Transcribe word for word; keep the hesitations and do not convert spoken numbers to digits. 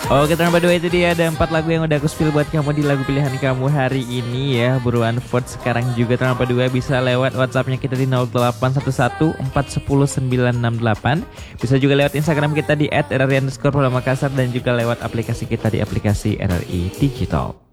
Oke teman berdua, itu dia ada empat lagu yang udah aku spill buat kamu di lagu pilihan kamu hari ini ya. Buruan vote sekarang juga teman berdua, bisa lewat WhatsAppnya kita di nol delapan satu satu empat satu nol sembilan enam delapan. Bisa juga lewat Instagram kita di et r r i underscore Makassar dan juga lewat aplikasi kita di aplikasi R R I Digital.